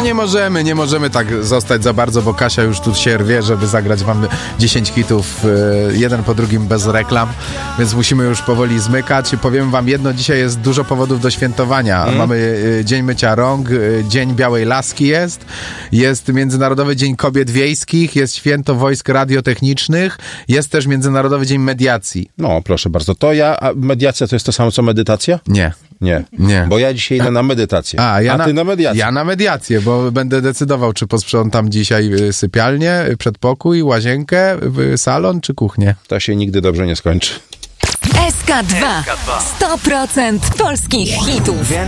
nie możemy tak zostać za bardzo, bo Kasia już tu się rwie, żeby zagrać wam 10 hitów, jeden po drugim bez reklam, więc musimy już powoli zmykać. Powiem wam jedno, dzisiaj jest dużo powodów do świętowania. Mamy Dzień Mycia Rąk, Dzień Białej Laski jest Międzynarodowy Dzień Kobiet Wiejskich, jest Święto Wojsk Radiotechnicznych, jest też Międzynarodowy Dzień Mediacji. No, proszę bardzo. A mediacja to jest to samo, co medytacja? Nie. Bo ja dzisiaj idę na medytację. A ty na mediację. Ja na mediację, bo będę decydował, czy posprzątam dzisiaj sypialnię, przedpokój, łazienkę, salon, czy kuchnię. To się nigdy dobrze nie skończy. SK2. 100% polskich hitów.